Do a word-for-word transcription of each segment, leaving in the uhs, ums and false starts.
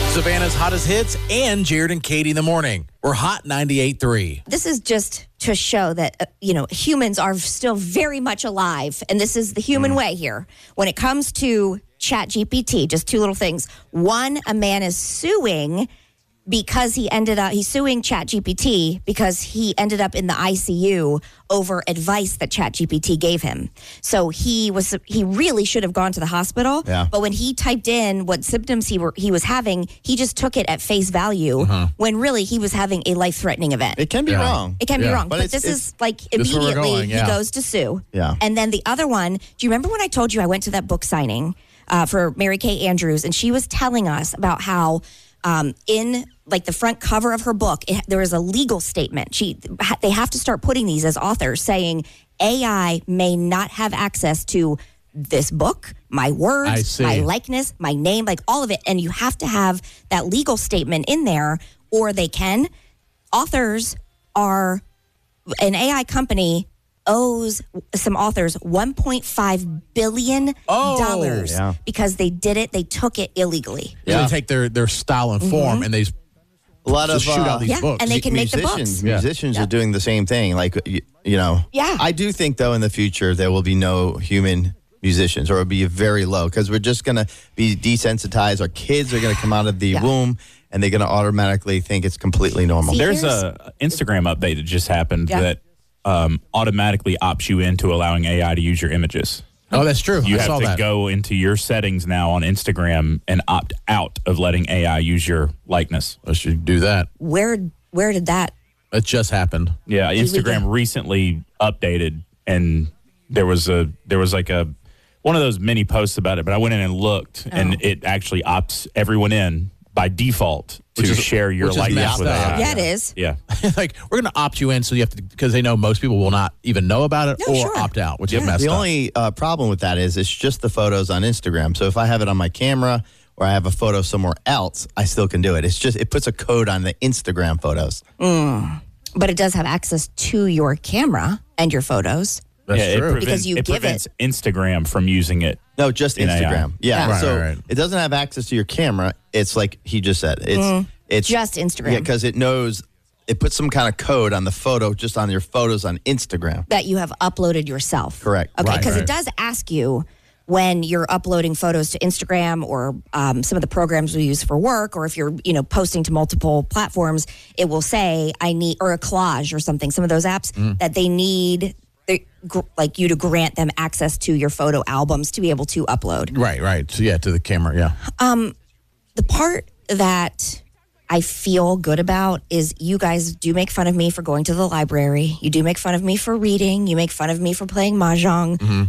Savannah's hottest hits and Jared and Katie in the morning. We're Hot ninety-eight point three. This is just to show that, uh, you know, humans are still very much alive. And this is the human mm. way here. When it comes to ChatGPT, just two little things. One, a man is suing because he ended up, he's suing ChatGPT because he ended up in the I C U over advice that ChatGPT gave him. So he was, he really should have gone to the hospital. Yeah. But when he typed in what symptoms he were, he was having, he just took it at face value uh-huh. when really he was having a life-threatening event. It can be yeah. wrong. It can yeah. be wrong. But, but it's, this it's, is like this immediately going, yeah. he goes to sue. Yeah. And then the other one, do you remember when I told you I went to that book signing uh, for Mary Kay Andrews, and she was telling us about how um, in like the front cover of her book, it, there is a legal statement. She, they have to start putting these as authors saying A I may not have access to this book, my words, my likeness, my name, like all of it. And you have to have that legal statement in there or they can. Authors are, an A I company owes some authors one point five billion dollars oh, yeah. because they did it, they took it illegally. Yeah. They take their, their style and form mm-hmm. and they a lot just of shoot uh, out these yeah, books. and they can musicians, make the books. Musicians yeah. are doing the same thing. Like, you, you know, yeah. I do think, though, in the future, there will be no human musicians, or it'll be very low, because we're just going to be desensitized. Our kids are going to come out of the yeah. womb, and they're going to automatically think it's completely normal. See, There's a Instagram update that just happened yeah. that um, automatically opts you into allowing A I to use your images. Oh, that's true. You I have saw to that. go into your settings now on Instagram and opt out of letting A I use your likeness. I should do that. Where where did that? It just happened. Yeah, Did we Instagram get- recently updated, and there was a there was like a one of those mini posts about it. But I went in and looked, Oh. and it actually opts everyone in by default to Which is- share your which is likeness messed with A up. I. Yeah, it is. Yeah. Like, we're going to opt you in so you have to, because they know most people will not even know about it No, or sure. opt out, which is The messed up. only uh, problem with that is it's just the photos on Instagram. So if I have it on my camera or I have a photo somewhere else, I still can do it. It's just, it puts a code on the Instagram photos. Mm. But it does have access to your camera and your photos. That's yeah, true. It prevents, Because you it give prevents Instagram from using it. No, just In A I. Instagram. Yeah. Right, so right, right. it doesn't have access to your camera. It's like he just said. It's Mm. it's Just Instagram. Yeah, because it knows, it puts some kind of code on the photo, just on your photos on Instagram. That you have uploaded yourself. Correct. Okay, Right, because right. it does ask you when you're uploading photos to Instagram or um, some of the programs we use for work, or if you're, you know, posting to multiple platforms, it will say, I need, or a collage or something, some of those apps Mm. that they need, they, gr- like you to grant them access to your photo albums to be able to upload. Right, right. So, yeah, to the camera, yeah. Um, the part that I feel good about is you guys do make fun of me for going to the library. You do make fun of me for reading. You make fun of me for playing mahjong. Mm-hmm.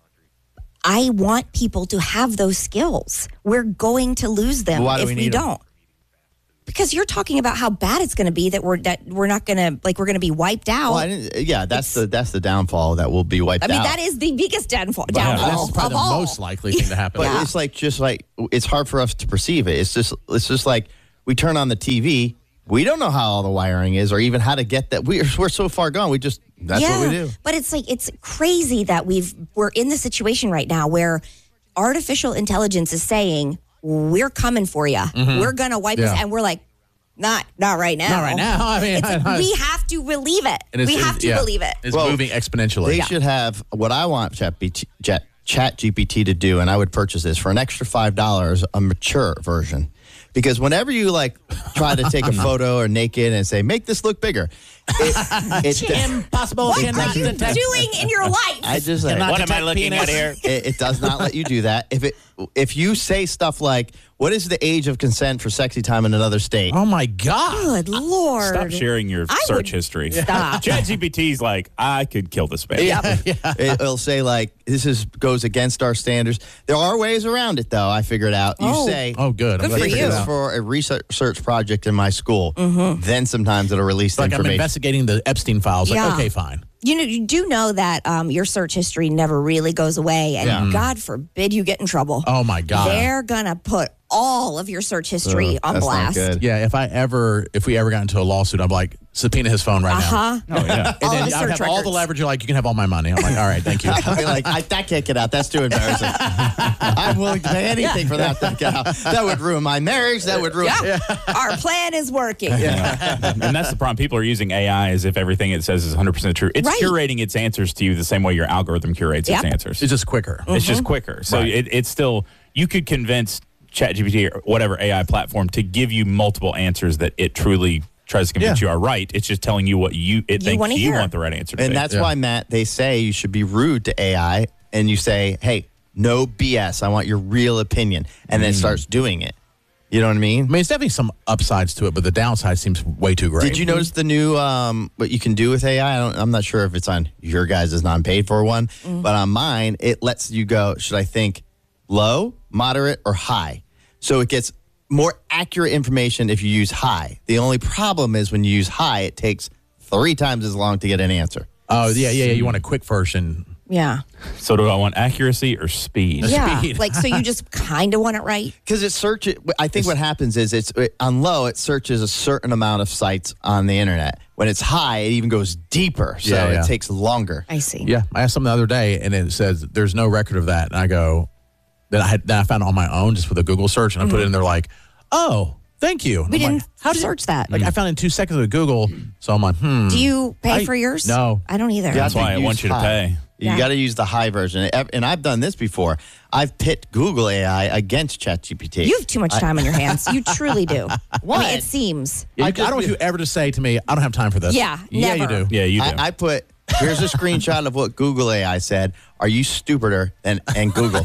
I want people to have those skills. We're going to lose them Why do if we we, need them? don't. Because you're talking about how bad it's going to be that we're that we're not going to like we're going to be wiped out. Well, I didn't, yeah, that's the that's the downfall, that will be wiped I mean, out. that is the biggest downfall. But downfall that's of probably the all. most likely thing to happen. But Yeah. it's like just like it's hard for us to perceive it. It's just it's just like we turn on the T V. We don't know how all the wiring is, or even how to get that. We're we're so far gone. We just that's yeah, what we do. But it's like it's crazy that we've we're in this situation right now where artificial intelligence is saying we're coming for you. We're gonna wipe Yeah. this, and we're like, not not right now. Not right now. I mean, It's- I- I- we have to believe it. And it's- We have to yeah. believe it. It's Well, moving exponentially. They should have what I want Chat, Chat, Chat G P T to do, and I would purchase this for an extra five dollars, a mature version. Because whenever you like try to take a photo or naked and say, make this look bigger, it, it's Impossible. What cannot are you detect. doing in your life? I just like, Cannot What am I detect looking penis. at here? it, it does not let you do that. If it if you say stuff like, what is the age of consent for sexy time in another state? Oh, my God. Good Lord. Stop sharing your I search would history. stop. ChatGPT's like, I could kill this man. Yeah. yeah. It, it'll say like, this is goes against our standards. There are ways around it, though. I figured out. You Oh. say, Oh, good. I'm Good glad for you you. figured this it is out. for a research project in my school. Mm-hmm. Then sometimes it'll release the Like I'm information. investigating the Epstein files. Like, Yeah. okay, fine. You know, you do know that um, your search history never really goes away, and Yeah. God forbid you get in trouble. Oh, my God. They're gonna put all of your search history Ugh, on that's not blast. good. Yeah, if I ever, if we ever got into a lawsuit, I'm like, subpoena his phone right Uh huh. Oh yeah. now. All And the then I'd search have all the records. leverage. You're like, you can have all my money. I'm like, all right, thank you. I'll be like, I, that can't get out. That's too embarrassing. I'm willing to pay anything for that to get out. That would ruin my marriage. That would ruin. Yeah. Our plan is working. and that's the problem. People are using A I as if everything it says is one hundred percent true. It's Right. curating its answers to you the same way your algorithm curates Yep. its answers. It's just quicker. It's just quicker. So Right. it, it's still, you could convince ChatGPT or whatever A I platform to give you multiple answers that it truly tries to convince Yeah. you are right. It's just telling you what you it You thinks wanna you hear. want the right answer to And be. that's Yeah. why, Matt, they say you should be rude to A I and you say, hey, no B S. I want your real opinion. And then it starts doing it. You know what I mean? I mean, it's definitely some upsides to it, but the downside seems way too great. Did you notice the new um, what you can do with A I? I don't, I'm not sure if it's on your guys' non-paid for one, but on mine, it lets you go, should I think low, moderate, or high? So it gets more accurate information if you use high. The only problem is when you use high, it takes three times as long to get an answer. Oh, yeah, yeah, yeah. You want a quick version. Yeah. So do I want accuracy or speed? Yeah. Speed. Like, so you just kind of want it right? Because it searches, I think what happens is it's it, on low, it searches a certain amount of sites on the internet. When it's high, it even goes deeper. So Yeah, yeah. it takes longer. I see. Yeah, I asked something the other day, and it says there's no record of that. And I go, then I had, then I found it on my own just with a Google search, and I put it in there like, oh, thank you. And We I'm didn't like, how did you- search that. Like I found it in two seconds with Google, so I'm like, hmm. Do you pay I- for yours? no. I don't either. Yeah, That's why I use want you to high. pay. You Yeah. got to use the high version. And I've done this before. I've pit Google A I against ChatGPT. You have too much time on your hands. You truly do. What? I mean, it seems. I, I I just- don't want you ever to say to me, I don't have time for this. Yeah, Yeah, you never. do. Yeah, you do. I, I put, here's a screenshot of what Google A I said. Are you stupider than and Google?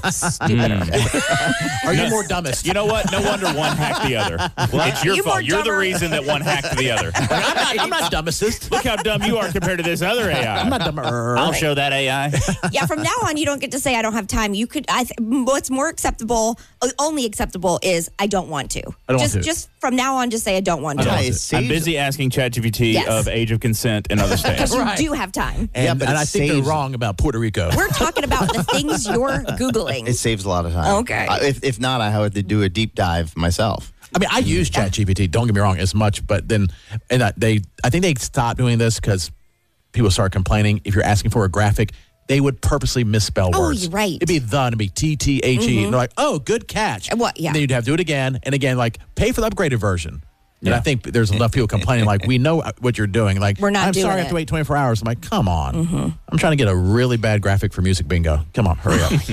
Are you more dumbest? You know what? No wonder one hacked the other. It's your You more fault. You're the dumber. reason that one hacked the other. I'm not, I'm not dumbest. Look how dumb you are compared to this other A I. I'm not dumber. I'll show that A I. Yeah, from now on, you don't get to say I don't have time. You could. I. Th- what's more acceptable, uh, only acceptable, is I don't want to. I don't want just, to. just from now on, just say I don't want to. Yeah, it I'm saves- busy asking ChatGPT Yes. of age of consent and other Because states. you Right. do have time. And, Yeah, but and it I think they're saves- wrong about Puerto Rico. We're talking about the things you're Googling. It saves a lot of time. Okay. Uh, if, if not, I would do a deep dive myself. I mean, I use ChatGPT. Don't get me wrong, as much, but then, and I, they, I think they stopped doing this because people start complaining. If you're asking for a graphic, they would purposely misspell Oh, words. you're right. It'd be the, and it'd be T T H E. And they're like, oh, good catch. Uh, what? Yeah. And then you'd have to do it again and again, like pay for the upgraded version. And Yeah. I think there's enough people complaining, like, we know what you're doing. Like, We're not I'm doing sorry, I it. have to wait twenty-four hours. I'm like, come on. I'm trying to get a really bad graphic for Music Bingo. Come on, hurry up.